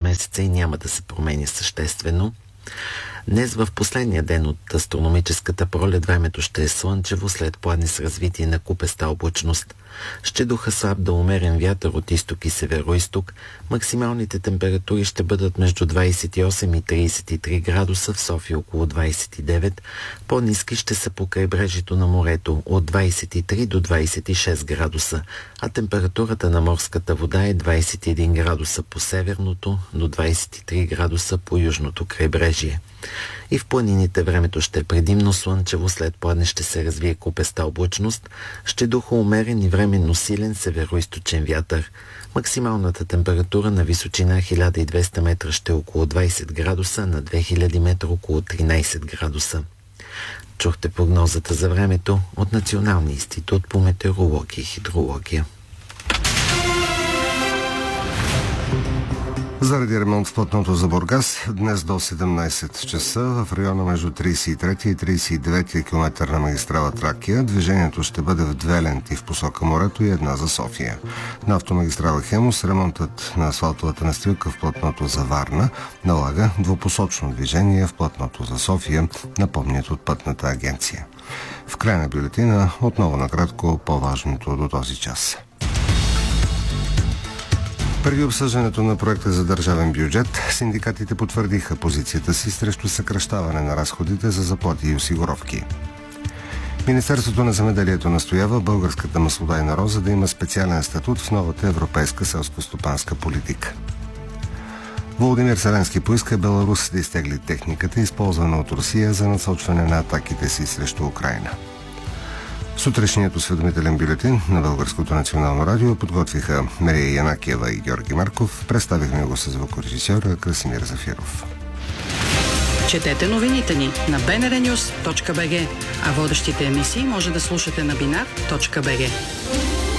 месеца и няма да се променя съществено. Днес в последния ден от астрономическата пролет времето ще е слънчево след пладне с развитие на купеста облачност. Ще духа слаб до умерен вятър от изток и североизток. Максималните температури ще бъдат между 28 и 33 градуса, в София около 29. По-ниски ще са по крайбрежието на морето от 23 до 26 градуса, а температурата на морската вода е 21 градуса по северното до 23 градуса по южното крайбрежие. И в планините времето ще е предимно слънчево, след пладне ще се развие купеста облачност, ще духа умерен и временно силен североизточен вятър. Максималната температура на височина 1200 метра ще е около 20 градуса, на 2000 метра около 13 градуса. Чухте прогнозата за времето от Националния институт по метеорология и хидрология. Заради ремонт в платното за Бургас, днес до 17 часа в района между 33 и 39 км на магистрала Тракия движението ще бъде в две ленти в посока морето и една за София. На автомагистрала Хемус ремонтът на асфалтовата настилка в платното за Варна налага двупосочно движение в платното за София, напомнят от Пътната агенция. В края на бюлетина отново накратко по-важното до този час. Преди обсъждането на проекта за държавен бюджет, синдикатите потвърдиха позицията си срещу съкращаване на разходите за заплати и осигуровки. Министерството на земеделието настоява българската маслодайна роза да има специален статут в новата европейска селскостопанска политика. Володимир Зеленски поиска Беларус да изтегли техниката, използвана от Русия за насочване на атаките си срещу Украйна. Сутрешният осведомителен бюлетин на Българското национално радио подготвиха Мария Янакиева и Георги Марков. Представихме го с звукорежисьора Красимир Зафиров. Четете новините ни на bnrnews.bg, а водещите емисии може да слушате на binar.bg.